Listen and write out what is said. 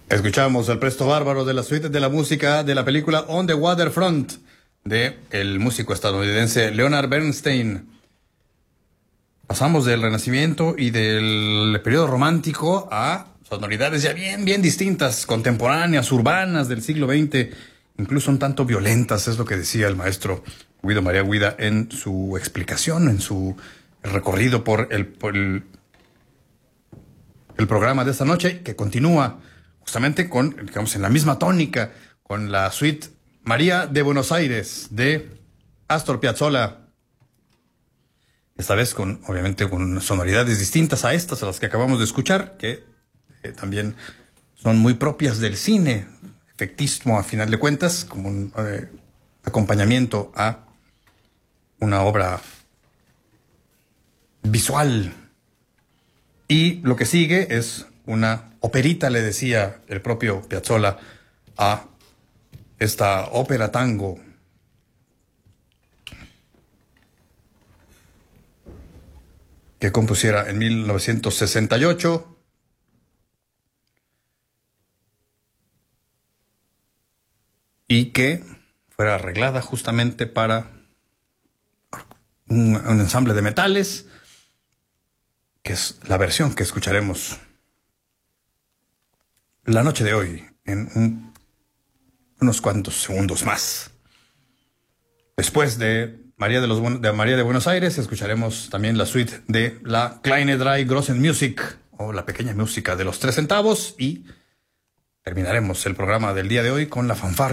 Escuchamos el Presto Bárbaro de la suite de la música de la película On the Waterfront de el músico estadounidense Leonard Bernstein. Pasamos del Renacimiento y del periodo romántico a sonoridades ya bien distintas, contemporáneas, urbanas del siglo XX, incluso un tanto violentas, es lo que decía el maestro Guido María Guida en su explicación, en su recorrido por el programa de esta noche, que continúa justamente con, digamos, en la misma tónica, con la suite María de Buenos Aires de Astor Piazzolla. Esta vez obviamente con sonoridades distintas a estas, a las que acabamos de escuchar, que también son muy propias del cine, efectismo a final de cuentas, como un acompañamiento a una obra visual. Y lo que sigue es una operita, le decía el propio Piazzolla a esta ópera tango que compusiera en 1968 y que fuera arreglada justamente para un ensamble de metales, que es la versión que escucharemos la noche de hoy en unos cuantos segundos más. Después de María de Buenos Aires, escucharemos también la suite de la Kleine Drei Grossen Musik, o la pequeña música de los 3 centavos, y terminaremos el programa del día de hoy con la fanfarria